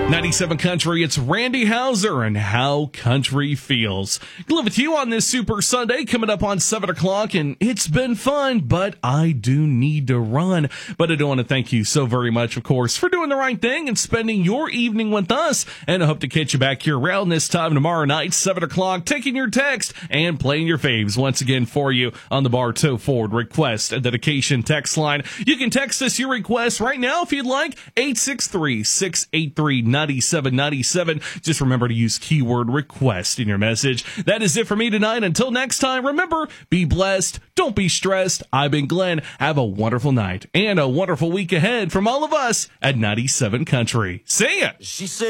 97 Country, it's Randy Houser and How Country Feels. Live with you on this Super Sunday coming up on 7 o'clock, and it's been fun, but I do need to run. But I do want to thank you so very much, of course, for doing the right thing and spending your evening with us. And I hope to catch you back here around this time tomorrow night, 7 o'clock, taking your text and playing your faves once again for you on the Bartow Ford Request and Dedication text line. You can text us your request right now if you'd like, 863-683-9797. Just remember to use keyword request in your message. That is it for me tonight. Until next time, remember, be blessed. Don't be stressed. I've been Glenn. Have a wonderful night and a wonderful week ahead from all of us at 97 Country. See ya. She said.